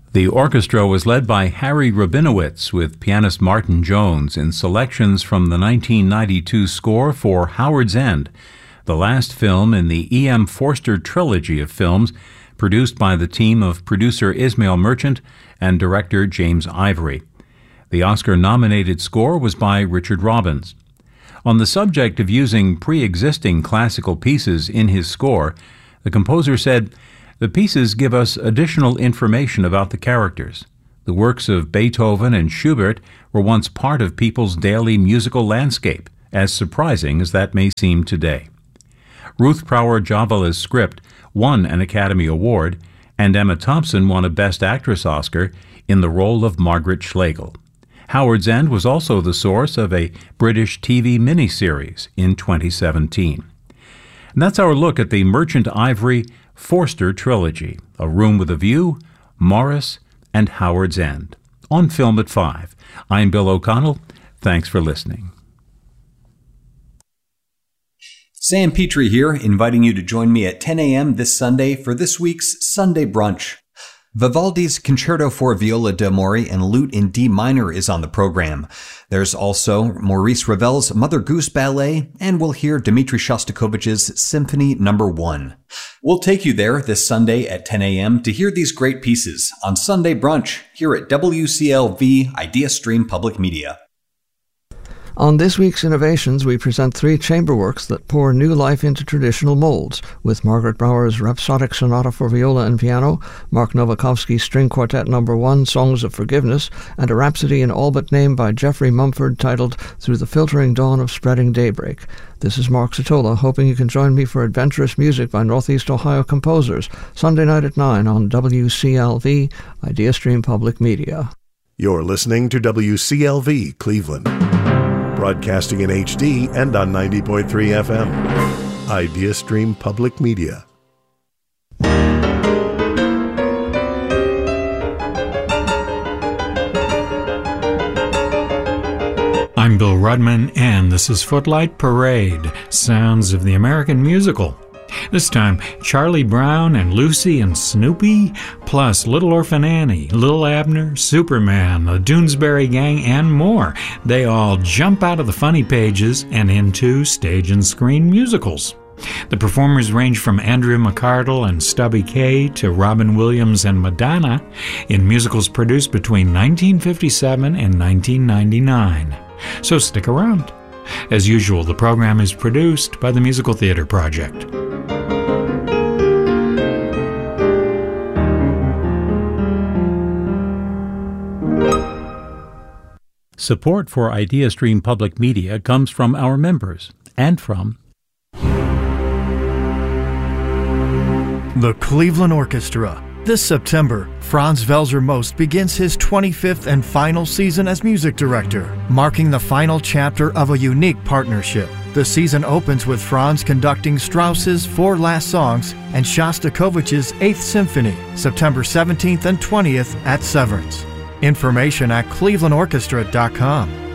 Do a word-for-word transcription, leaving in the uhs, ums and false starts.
The orchestra was led by Harry Rabinowitz with pianist Martin Jones in selections from the nineteen ninety-two score for Howard's End, the last film in the E M. Forster trilogy of films produced by the team of producer Ismail Merchant and director James Ivory. The Oscar-nominated score was by Richard Robbins. On the subject of using pre-existing classical pieces in his score, the composer said, "The pieces give us additional information about the characters. The works of Beethoven and Schubert were once part of people's daily musical landscape, as surprising as that may seem today." Ruth Prower Javala's script won an Academy Award, and Emma Thompson won a Best Actress Oscar in the role of Margaret Schlegel. Howard's End was also the source of a British T V miniseries in twenty seventeen. And that's our look at the Merchant Ivory Forster trilogy, A Room with a View, Morris, and Howard's End. On Film at five. I'm Bill O'Connell. Thanks for listening. Sam Petrie here, inviting you to join me at ten a.m. this Sunday for this week's Sunday Brunch. Vivaldi's Concerto for Viola d'Amore and Lute in D minor is on the program. There's also Maurice Ravel's Mother Goose Ballet, and we'll hear Dmitri Shostakovich's Symphony Number One. We'll take you there this Sunday at ten a.m. to hear these great pieces on Sunday Brunch here at W C L V IdeaStream Public Media. On this week's Innovations, we present three chamber works that pour new life into traditional molds, with Margaret Brower's Rhapsodic Sonata for Viola and Piano, Mark Novakovsky's String Quartet Number One, Songs of Forgiveness, and a Rhapsody in all but name by Geoffrey Mumford titled Through the Filtering Dawn of Spreading Daybreak. This is Mark Satola, hoping you can join me for adventurous music by Northeast Ohio composers, Sunday night at nine on W C L V, IdeaStream Public Media. You're listening to W C L V Cleveland, broadcasting in H D and on ninety point three F M. IdeaStream Public Media. I'm Bill Rudman, and this is Footlight Parade, Sounds of the American Musical. This time, Charlie Brown and Lucy and Snoopy, plus Little Orphan Annie, Little Abner, Superman, the Doonesbury Gang, and more. They all jump out of the funny pages and into stage and screen musicals. The performers range from Andrea McArdle and Stubby Kaye to Robin Williams and Madonna in musicals produced between nineteen fifty-seven and nineteen ninety-nine. So stick around. As usual, the program is produced by the Musical Theater Project. Support for IdeaStream Public Media comes from our members and from the Cleveland Orchestra. This September, Franz Welser Most begins his twenty-fifth and final season as music director, marking the final chapter of a unique partnership. The season opens with Franz conducting Strauss's Four Last Songs and Shostakovich's Eighth Symphony, September seventeenth and twentieth at Severance. Information at cleveland orchestra dot com.